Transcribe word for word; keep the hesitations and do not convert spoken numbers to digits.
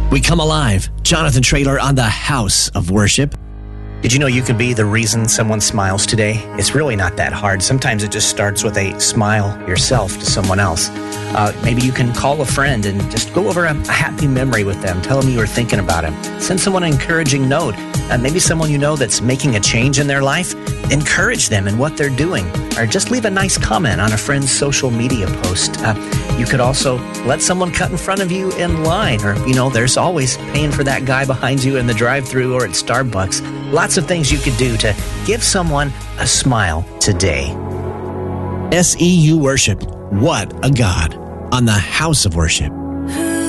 We come alive. Jonathan Traylor on the House of Worship. Did you know you can be the reason someone smiles today? It's really not that hard. Sometimes it just starts with a smile yourself to someone else. Uh, maybe you can call a friend and just go over a, a happy memory with them. Tell them you were thinking about them. Send someone an encouraging note. Uh, maybe someone you know that's making a change in their life. Encourage them in what they're doing. Or just leave a nice comment on a friend's social media post. Uh, you could also let someone cut in front of you in line. Or, you know, there's always paying for that guy behind you in the drive-thru or at Starbucks. Lots of things you could do to give someone a smile today. S E U Worship. What a God on the House of Worship.